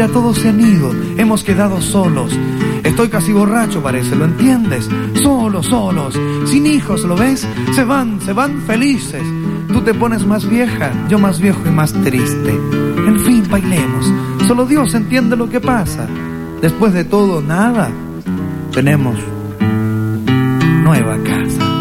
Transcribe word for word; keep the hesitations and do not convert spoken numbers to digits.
Mira, todos se han ido, hemos quedado solos. Estoy casi borracho, parece, ¿lo entiendes? Solos, solos, sin hijos, ¿lo ves? Se van, se van felices. Tú te pones más vieja, yo más viejo y más triste. En fin, bailemos. Solo Dios entiende lo que pasa. Después de todo, nada. Tenemos nueva casa.